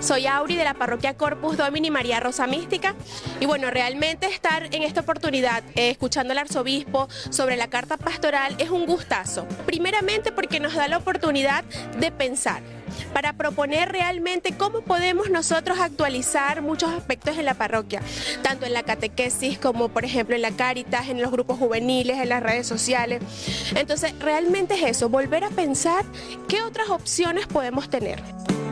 Soy Auri de la parroquia Corpus Domini María Rosa Mística y bueno, realmente estar en esta oportunidad escuchando al arzobispo sobre la carta pastoral es un gustazo. Primeramente porque nos da la oportunidad de pensar, para proponer realmente cómo podemos nosotros actualizar muchos aspectos en la parroquia, tanto en la catequesis como por ejemplo en la Cáritas, en los grupos juveniles, en las redes sociales. Entonces realmente es eso, volver a pensar qué otras opciones podemos tener.